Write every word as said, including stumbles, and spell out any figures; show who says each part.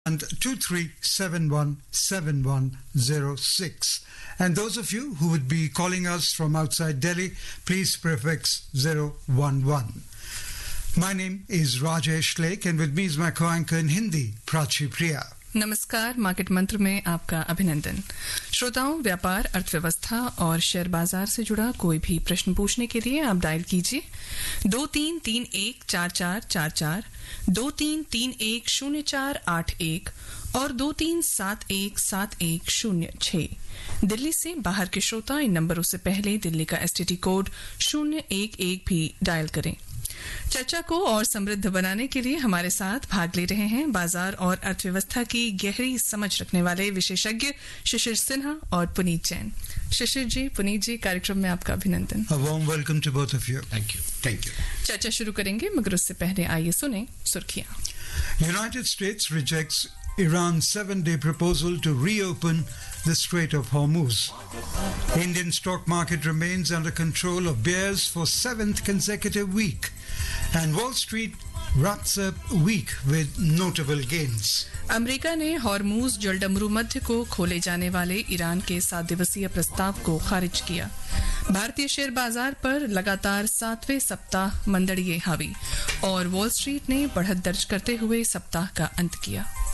Speaker 1: and two three seven one seven one zero six. And those of you who would be calling us from outside Delhi, please prefix zero one one. My name is Rajesh Lake and with me is my co-anchor in Hindi, Prachi Priya.
Speaker 2: नमस्कार। Market मंत्र में आपका अभिनंदन। श्रोताओं, व्यापार, अर्थव्यवस्था और share बाजार से जुड़ा कोई भी प्रश्न पूछने के लिए आप डायल कीजिए दो तीन तीन एक चार चार चार चार, दो तीन तीन एक शून्य चार आठ एक और दो तीन सात एक सात एक शून्य छह। दिल्ली से बाहर के श्रोता इन नंबरों से पहले दिल्ली का एसटीडी कोड शून्य एक एक भी डायल करें। चर्चा को और समृद्ध बनाने के लिए हमारे साथ भाग ले रहे हैं बाजार और अर्थव्यवस्था की गहरी समझ रखने वाले विशेषज्ञ शिशिर सिन्हा और पुनीत जैन। शिशिर जी, पुनीत जी, कार्यक्रम में आपका अभिनंदन।
Speaker 1: A warm welcome to both of you.
Speaker 3: Thank you.
Speaker 1: Thank you.
Speaker 2: चर्चा शुरू करेंगे मगर उससे पहले आइए सुने सुर्खियां।
Speaker 1: United States rejects Iran's seven-day proposal to reopen the Strait of Hormuz. Indian stock market remains under control of bears for seventh consecutive week. And Wall Street wraps up week with notable gains.
Speaker 2: America ने Hormuz जलडमरू मध्य को खोले जाने वाले Iran के सात दिवसीय प्रस्ताव को खारिज किया। भारतीय शेयर बाजार पर लगातार सातवें सप्ताह मंदड़िए हावी और वॉल स्ट्रीट ने बढ़त दर्ज करते हुए सप्ताह का अंत किया।